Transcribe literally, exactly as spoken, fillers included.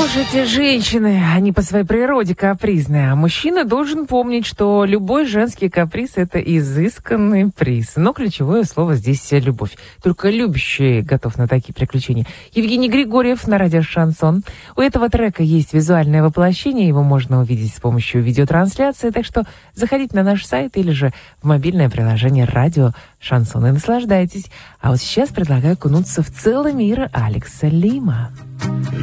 Слушайте, женщины, они по своей природе капризные, а мужчина должен помнить, что любой женский каприз – это изысканный приз. Но ключевое слово здесь – любовь. Только любящий готов на такие приключения. Евгений Григорьев на радио «Шансон». У этого трека есть визуальное воплощение, его можно увидеть с помощью видеотрансляции, так что заходите на наш сайт или же в мобильное приложение «Радио Шансон» и наслаждайтесь. А вот сейчас предлагаю окунуться в целый мир Алекса Лима.